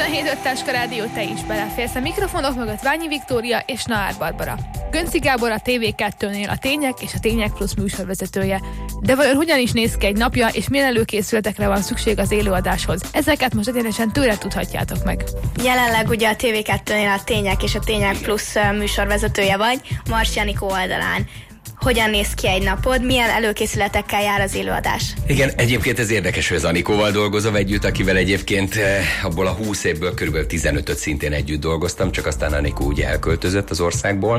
17 Táska Rádió, te is beleférsz. A mikrofonok mögött Ványi Viktória és Naár Barbara. Gönci Gábor a TV2-nél a Tények és a Tények Plusz műsorvezetője. De vajon hogyan is néz ki egy napja, és milyen előkészületekre van szükség az élőadáshoz? Ezeket most egyenesen tőle tudhatjátok meg. Jelenleg ugye a TV2-nél a Tények és a Tények Plusz műsorvezetője vagy, Marsi Anikó oldalán. Hogyan néz ki egy napod, milyen előkészületekkel jár az élőadás? Igen, egyébként ez érdekes, hogy az Anikóval dolgozom együtt, akivel egyébként abból a 20 évből körülbelül 15-öt szintén együtt dolgoztam, csak aztán Anikó ugye elköltözött az országból,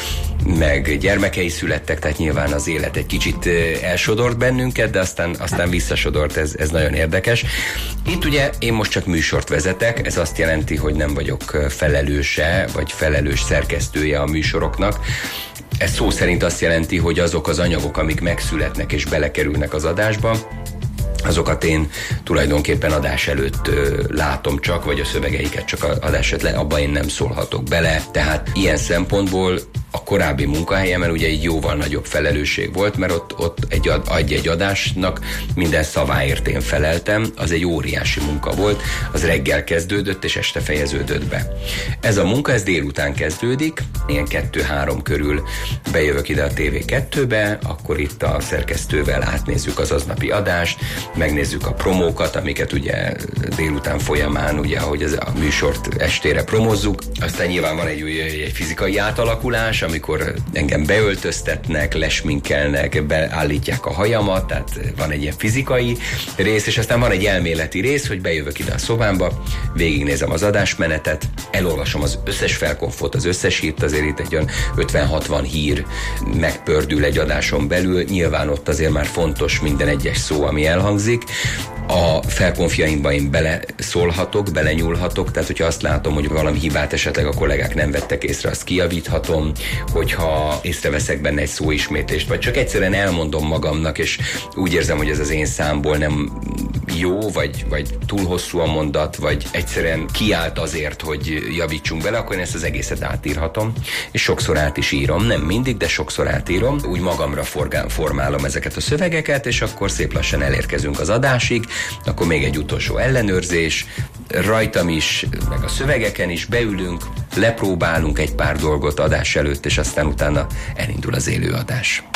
meg gyermekei születtek, tehát nyilván az élet egy kicsit elsodort bennünket, de aztán visszasodort, ez nagyon érdekes. Itt ugye én most csak műsort vezetek, ez azt jelenti, hogy nem vagyok felelőse, vagy felelős szerkesztője a műsoroknak. Ez szó szerint azt jelenti, hogy azok az anyagok, amik megszületnek és belekerülnek az adásba, azokat én tulajdonképpen adás előtt látom csak, vagy a szövegeiket csak adás előtt, abban én nem szólhatok bele. Tehát ilyen szempontból a korábbi munkahelyemen ugye egy jóval nagyobb felelősség volt, mert ott egy adásnak minden szaváért én feleltem, az egy óriási munka volt, az reggel kezdődött és este fejeződött be. Ez a munka, ez délután kezdődik, ilyen 2-3 körül bejövök ide a TV2-be, akkor itt a szerkesztővel átnézzük az aznapi adást, megnézzük a promókat, amiket ugye délután folyamán, ugye, ahogy a műsort estére promozzuk. Aztán nyilván van egy fizikai átalakulás, amikor engem beöltöztetnek, lesminkelnek, beállítják a hajamat, tehát van egy ilyen fizikai rész, és aztán van egy elméleti rész, hogy bejövök ide a szobámba, végignézem az adásmenetet, elolvasom az összes felkonfot, az összes hírt, azért itt egy olyan 50-60 hír megpördül egy adáson belül, nyilván ott azért már fontos minden egyes szó, ami elhangzik. A felkonfjaimba én beleszólhatok, belenyúlhatok, tehát hogyha azt látom, hogy valami hibát esetleg a kollégák nem vettek észre, azt kijavíthatom, hogyha észreveszek benne egy szóismétlést, vagy csak egyszerűen elmondom magamnak, és úgy érzem, hogy ez az én számból nem jó, vagy túl hosszú a mondat, vagy egyszerűen kiállt azért, hogy javítsunk bele, akkor én ezt az egészet átírhatom, és sokszor át is írom, nem mindig, de sokszor átírom, úgy magamra formálom ezeket a szövegeket, és akkor szép lassan elérkezünk az adásig, akkor még egy utolsó ellenőrzés, rajtam is, meg a szövegeken is beülünk, lepróbálunk egy pár dolgot adás előtt, és aztán utána elindul az élőadás.